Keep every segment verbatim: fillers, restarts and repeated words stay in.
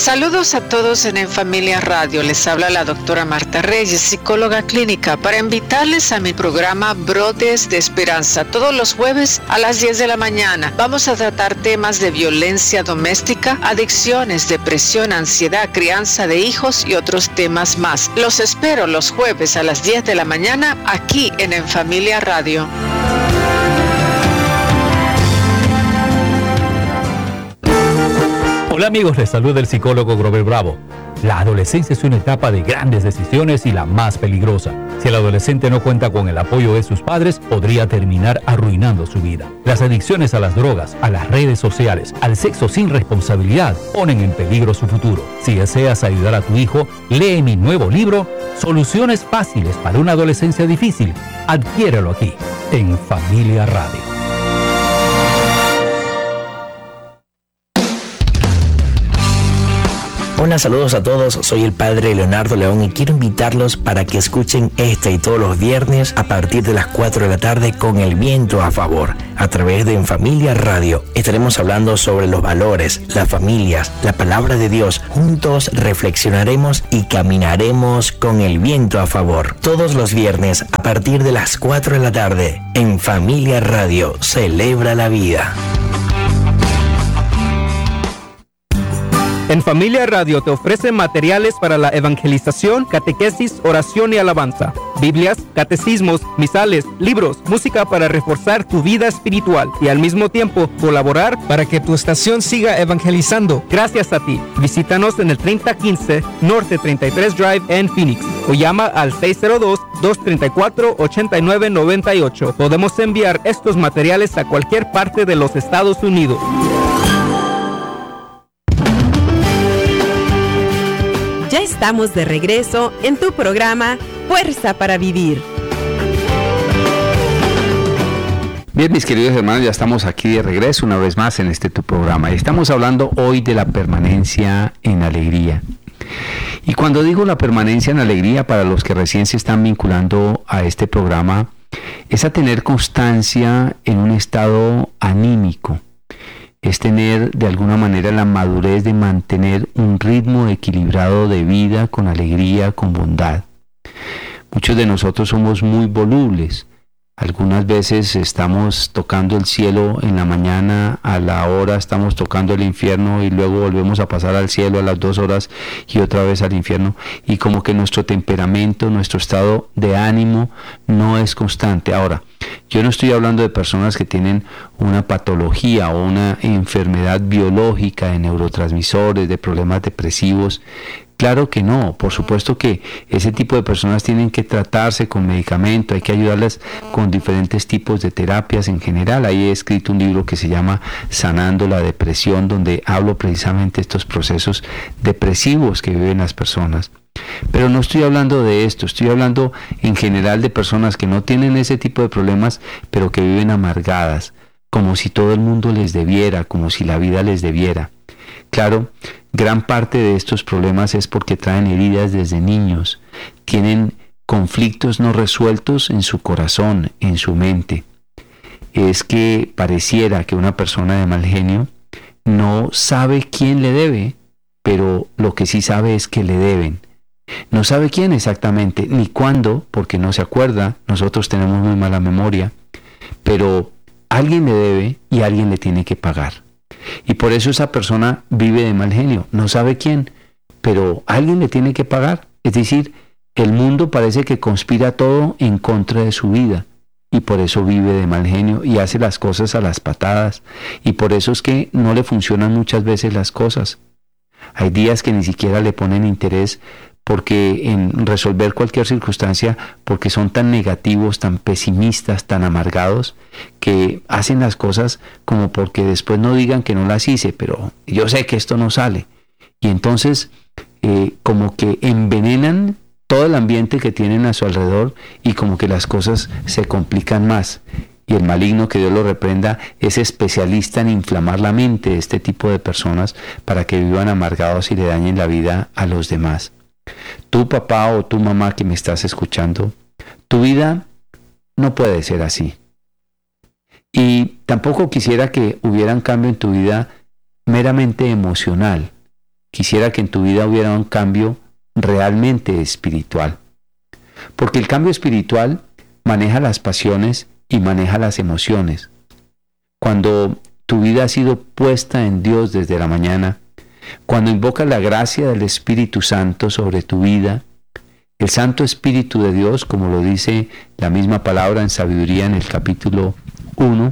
Saludos a todos en En Familia Radio. Les habla la doctora Marta Reyes, psicóloga clínica, para invitarles a mi programa Brotes de Esperanza. Todos los jueves a las diez de la mañana vamos a tratar temas de violencia doméstica, adicciones, depresión, ansiedad, crianza de hijos y otros temas más. Los espero los jueves a las diez de la mañana aquí en En Familia Radio. Hola amigos, les saluda el psicólogo Grover Bravo. La adolescencia es una etapa de grandes decisiones y la más peligrosa. Si el adolescente no cuenta con el apoyo de sus padres, podría terminar arruinando su vida. Las adicciones a las drogas, a las redes sociales, al sexo sin responsabilidad, ponen en peligro su futuro. Si deseas ayudar a tu hijo, lee mi nuevo libro, Soluciones Fáciles para una Adolescencia Difícil. Adquiérelo aquí, en Familia Radio. Hola, saludos a todos, soy el padre Leonardo León y quiero invitarlos para que escuchen este y todos los viernes a partir de las cuatro de la tarde con el viento a favor. A través de En Familia Radio estaremos hablando sobre los valores, las familias, la palabra de Dios. Juntos reflexionaremos y caminaremos con el viento a favor. Todos los viernes a partir de las cuatro de la tarde en Familia Radio. Celebra la vida. En Familia Radio te ofrece materiales para la evangelización, catequesis, oración y alabanza, Biblias, catecismos, misales, libros, música para reforzar tu vida espiritual y al mismo tiempo colaborar para que tu estación siga evangelizando. Gracias a ti. Visítanos en el treinta quince Norte treinta y tres Drive en Phoenix o llama al seis cero dos, dos tres cuatro, ocho nueve nueve ocho. Podemos enviar estos materiales a cualquier parte de los Estados Unidos. Ya estamos de regreso en tu programa Fuerza para Vivir. Bien, mis queridos hermanos, ya estamos aquí de regreso una vez más en este tu programa. Y estamos hablando hoy de la permanencia en alegría. Y cuando digo la permanencia en alegría, para los que recién se están vinculando a este programa, es a tener constancia en un estado anímico. Es tener de alguna manera la madurez de mantener un ritmo equilibrado de vida con alegría, con bondad. Muchos de nosotros somos muy volubles. Algunas veces estamos tocando el cielo en la mañana, a la hora estamos tocando el infierno y luego volvemos a pasar al cielo a las dos horas y otra vez al infierno. Y como que nuestro temperamento, nuestro estado de ánimo no es constante. Ahora, yo no estoy hablando de personas que tienen una patología o una enfermedad biológica de neurotransmisores, de problemas depresivos. Claro que no, por supuesto que ese tipo de personas tienen que tratarse con medicamento, hay que ayudarlas con diferentes tipos de terapias en general. Ahí he escrito un libro que se llama Sanando la Depresión, donde hablo precisamente de estos procesos depresivos que viven las personas. Pero no estoy hablando de esto, estoy hablando en general de personas que no tienen ese tipo de problemas, pero que viven amargadas, como si todo el mundo les debiera, como si la vida les debiera. Claro, gran parte de estos problemas es porque traen heridas desde niños, tienen conflictos no resueltos en su corazón, en su mente. Es que pareciera que una persona de mal genio no sabe quién le debe, pero lo que sí sabe es que le deben. No sabe quién exactamente, ni cuándo, porque no se acuerda, nosotros tenemos muy mala memoria, pero alguien le debe y alguien le tiene que pagar. Y por eso esa persona vive de mal genio, no sabe quién, pero alguien le tiene que pagar. Es decir, el mundo parece que conspira todo en contra de su vida y por eso vive de mal genio y hace las cosas a las patadas y por eso es que no le funcionan muchas veces las cosas. Hay días que ni siquiera le ponen interés porque en resolver cualquier circunstancia, porque son tan negativos, tan pesimistas, tan amargados, que hacen las cosas como porque después no digan que no las hice, pero yo sé que esto no sale. Y entonces eh, como que envenenan todo el ambiente que tienen a su alrededor y como que las cosas se complican más. Y el maligno, que Dios lo reprenda, es especialista en inflamar la mente de este tipo de personas para que vivan amargados y le dañen la vida a los demás. Tu papá o tu mamá que me estás escuchando, tu vida no puede ser así. Y tampoco quisiera que hubiera un cambio en tu vida meramente emocional, quisiera que en tu vida hubiera un cambio realmente espiritual. Porque el cambio espiritual maneja las pasiones y maneja las emociones. Cuando tu vida ha sido puesta en Dios desde la mañana, cuando invocas la gracia del Espíritu Santo sobre tu vida, el Santo Espíritu de Dios, como lo dice la misma palabra en Sabiduría en el capítulo uno,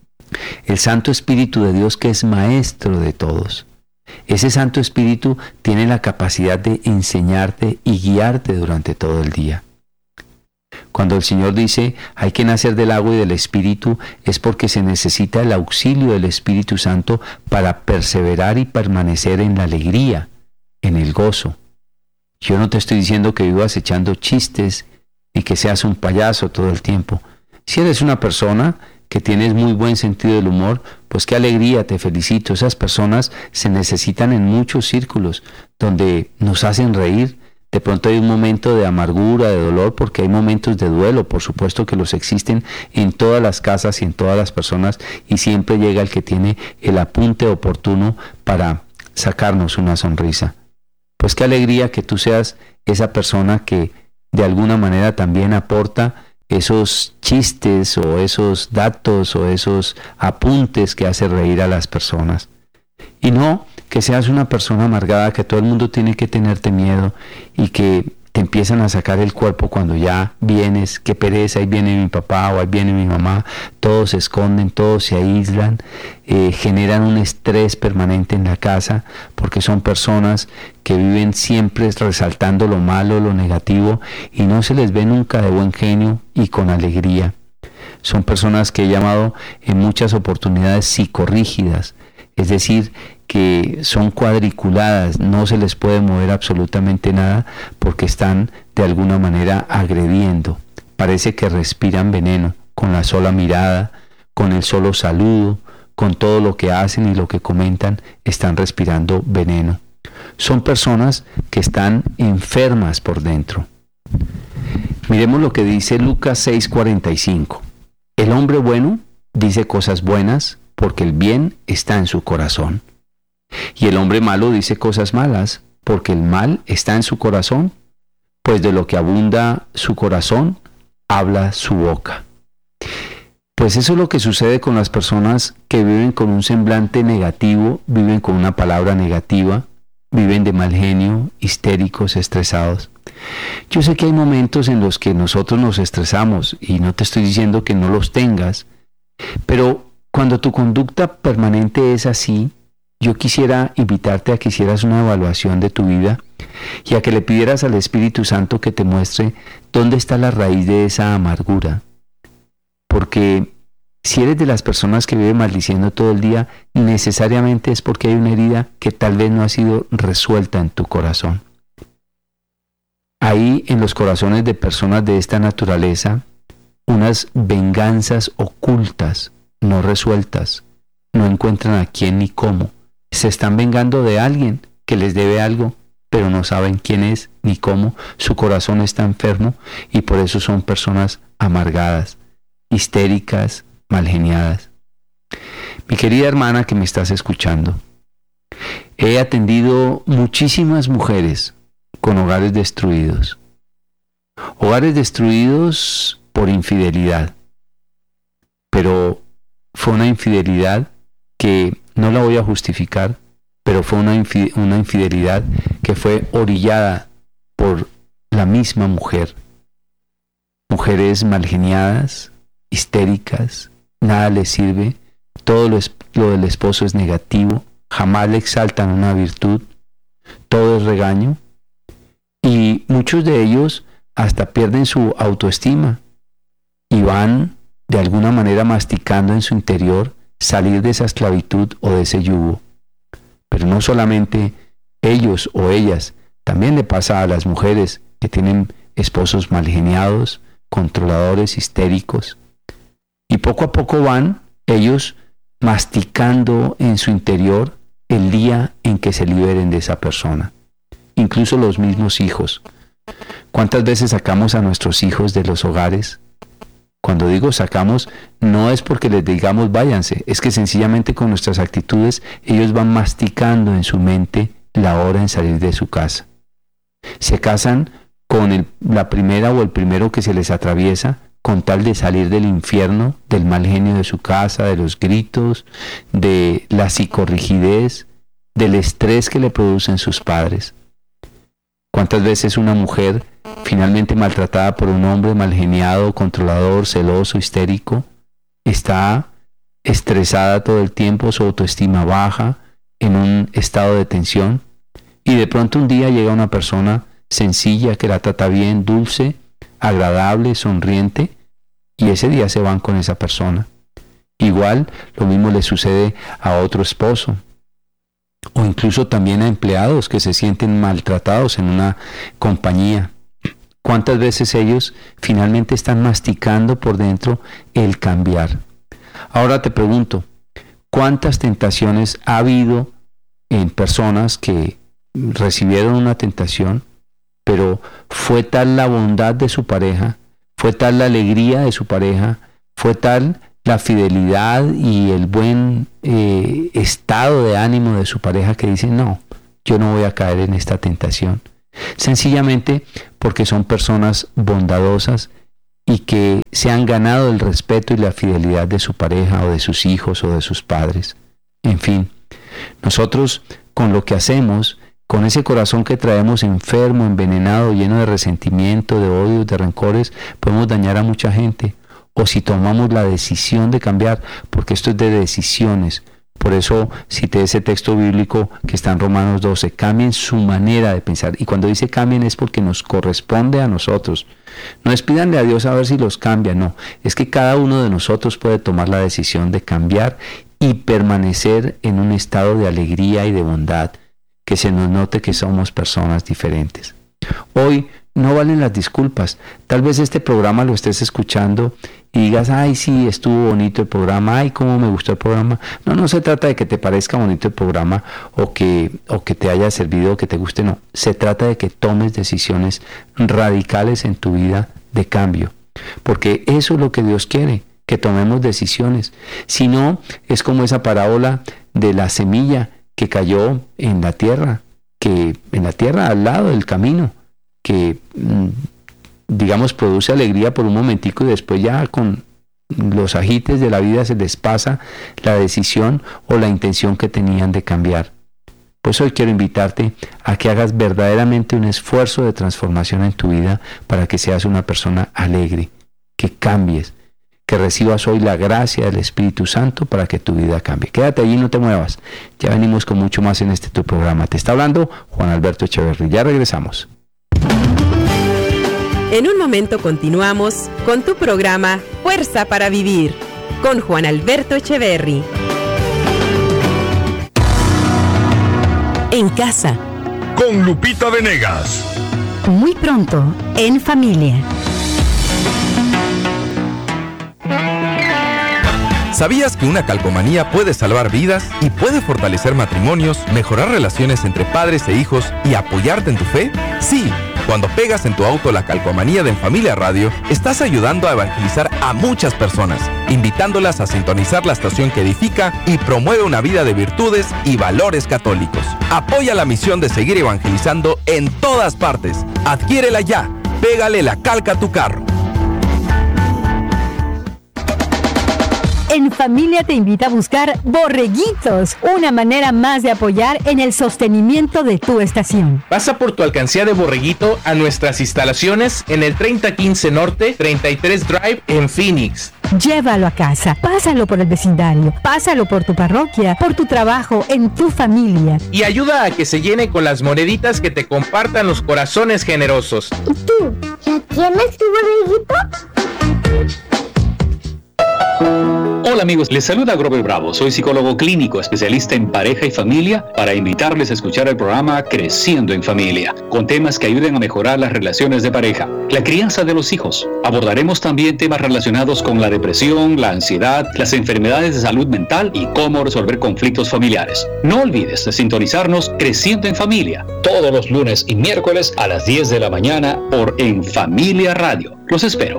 el Santo Espíritu de Dios que es maestro de todos. Ese Santo Espíritu tiene la capacidad de enseñarte y guiarte durante todo el día. Cuando el Señor dice hay que nacer del agua y del Espíritu, es porque se necesita el auxilio del Espíritu Santo para perseverar y permanecer en la alegría, en el gozo. Yo no te estoy diciendo que vivas echando chistes y que seas un payaso todo el tiempo. Si eres una persona que tienes muy buen sentido del humor, pues qué alegría, te felicito. Esas personas se necesitan en muchos círculos donde nos hacen reír. De pronto hay un momento de amargura, de dolor, porque hay momentos de duelo, por supuesto que los existen en todas las casas y en todas las personas, y siempre llega el que tiene el apunte oportuno para sacarnos una sonrisa. Pues qué alegría que tú seas esa persona que de alguna manera también aporta esos chistes o esos datos o esos apuntes que hace reír a las personas. Y no que seas una persona amargada, que todo el mundo tiene que tenerte miedo y que te empiezan a sacar el cuerpo cuando ya vienes, qué pereza, ahí viene mi papá o ahí viene mi mamá, todos se esconden, todos se aíslan, eh, generan un estrés permanente en la casa porque son personas que viven siempre resaltando lo malo, lo negativo, y no se les ve nunca de buen genio y con alegría. Son personas que he llamado en muchas oportunidades psicorrígidas, es decir, que son cuadriculadas, no se les puede mover absolutamente nada porque están de alguna manera agrediendo. Parece que respiran veneno con la sola mirada, con el solo saludo, con todo lo que hacen y lo que comentan, están respirando veneno. Son personas que están enfermas por dentro. Miremos lo que dice Lucas seis cuarenta y cinco. El hombre bueno dice cosas buenas porque el bien está en su corazón. Y el hombre malo dice cosas malas porque el mal está en su corazón, pues de lo que abunda su corazón, habla su boca. Pues eso es lo que sucede con las personas que viven con un semblante negativo, viven con una palabra negativa, viven de mal genio, histéricos, estresados. Yo sé que hay momentos en los que nosotros nos estresamos y no te estoy diciendo que no los tengas, pero cuando tu conducta permanente es así, yo quisiera invitarte a que hicieras una evaluación de tu vida y a que le pidieras al Espíritu Santo que te muestre dónde está la raíz de esa amargura. Porque si eres de las personas que vive maldiciendo todo el día, necesariamente es porque hay una herida que tal vez no ha sido resuelta en tu corazón. Hay en los corazones de personas de esta naturaleza unas venganzas ocultas, no resueltas, no encuentran a quién ni cómo. Se están vengando de alguien que les debe algo, pero no saben quién es ni cómo. Su corazón está enfermo y por eso son personas amargadas, histéricas, malgeniadas. Mi querida hermana que me estás escuchando, he atendido muchísimas mujeres con hogares destruidos. Hogares destruidos por infidelidad. Pero fue una infidelidad que no la voy a justificar, pero fue una, infi- una infidelidad que fue orillada por la misma mujer. Mujeres malgeniadas, histéricas, nada les sirve, todo lo, es, lo del esposo es negativo, jamás le exaltan una virtud, todo es regaño, y muchos de ellos hasta pierden su autoestima y van de alguna manera masticando en su interior salir de esa esclavitud o de ese yugo. Pero no solamente ellos o ellas, también le pasa a las mujeres que tienen esposos malgeniados, controladores, histéricos, y poco a poco van ellos masticando en su interior el día en que se liberen de esa persona. Incluso los mismos hijos. ¿Cuántas veces sacamos a nuestros hijos de los hogares? Cuando digo sacamos, no es porque les digamos váyanse, es que sencillamente con nuestras actitudes ellos van masticando en su mente la hora en salir de su casa. Se casan con el, la primera o el primero que se les atraviesa, con tal de salir del infierno, del mal genio de su casa, de los gritos, de la psicorrigidez, del estrés que le producen sus padres. ¿Cuántas veces una mujer, finalmente maltratada por un hombre malgeniado, controlador, celoso, histérico, está estresada todo el tiempo, su autoestima baja, en un estado de tensión, y de pronto un día llega una persona sencilla que la trata bien, dulce, agradable, sonriente, y ese día se van con esa persona? Igual lo mismo le sucede a otro esposo, o incluso también a empleados que se sienten maltratados en una compañía. ¿Cuántas veces ellos finalmente están masticando por dentro el cambiar? Ahora te pregunto, ¿cuántas tentaciones ha habido en personas que recibieron una tentación, pero fue tal la bondad de su pareja, fue tal la alegría de su pareja, fue tal la fidelidad y el buen eh, estado de ánimo de su pareja que dicen, no, yo no voy a caer en esta tentación? Sencillamente porque son personas bondadosas y que se han ganado el respeto y la fidelidad de su pareja o de sus hijos o de sus padres. En fin, nosotros con lo que hacemos, con ese corazón que traemos enfermo, envenenado, lleno de resentimiento, de odios, de rencores, podemos dañar a mucha gente. O si tomamos la decisión de cambiar, porque esto es de decisiones. Por eso cité ese texto bíblico que está en Romanos doce, cambien su manera de pensar. Y cuando dice cambien es porque nos corresponde a nosotros. No es pídanle a Dios a ver si los cambia, no. Es que cada uno de nosotros puede tomar la decisión de cambiar y permanecer en un estado de alegría y de bondad, que se nos note que somos personas diferentes. Hoy no valen las disculpas. Tal vez este programa lo estés escuchando y digas, ay, sí, estuvo bonito el programa, ay, cómo me gustó el programa. No, no se trata de que te parezca bonito el programa o que, o que te haya servido o que te guste, no. Se trata de que tomes decisiones radicales en tu vida de cambio. Porque eso es lo que Dios quiere, que tomemos decisiones. Si no, es como esa parábola de la semilla que cayó en la tierra, que en la tierra al lado del camino, que digamos produce alegría por un momentico y después ya con los ajites de la vida se les pasa la decisión o la intención que tenían de cambiar. Pues hoy quiero invitarte a que hagas verdaderamente un esfuerzo de transformación en tu vida para que seas una persona alegre, que cambies, que recibas hoy la gracia del Espíritu Santo para que tu vida cambie. Quédate allí, no te muevas. Ya venimos con mucho más en este tu programa. Te está hablando Juan Alberto Echeverry. Ya regresamos. En un momento continuamos con tu programa Fuerza para Vivir con Juan Alberto Echeverry. En casa. Con Lupita Venegas. Muy pronto, en familia. ¿Sabías que una calcomanía puede salvar vidas y puede fortalecer matrimonios, mejorar relaciones entre padres e hijos y apoyarte en tu fe? Sí, cuando pegas en tu auto la calcomanía de En Familia Radio, estás ayudando a evangelizar a muchas personas, invitándolas a sintonizar la estación que edifica y promueve una vida de virtudes y valores católicos. Apoya la misión de seguir evangelizando en todas partes. Adquiérela ya. Pégale la calca a tu carro. En Familia te invita a buscar Borreguitos, una manera más de apoyar en el sostenimiento de tu estación. Pasa por tu alcancía de Borreguito a nuestras instalaciones en el treinta quince Norte, treinta y tres Drive en Phoenix. Llévalo a casa, pásalo por el vecindario, pásalo por tu parroquia, por tu trabajo, en tu familia. Y ayuda a que se llene con las moneditas que te compartan los corazones generosos. ¿Y tú? ¿Ya tienes tu borreguito? Hola amigos, les saluda Grover Bravo, soy psicólogo clínico, especialista en pareja y familia, para invitarles a escuchar el programa Creciendo en Familia, con temas que ayuden a mejorar las relaciones de pareja, la crianza de los hijos. Abordaremos también temas relacionados con la depresión, la ansiedad, las enfermedades de salud mental y cómo resolver conflictos familiares. No olvides de sintonizarnos Creciendo en Familia, todos los lunes y miércoles a las diez de la mañana por En Familia Radio. Los espero.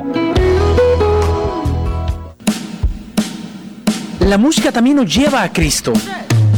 La música también nos lleva a Cristo.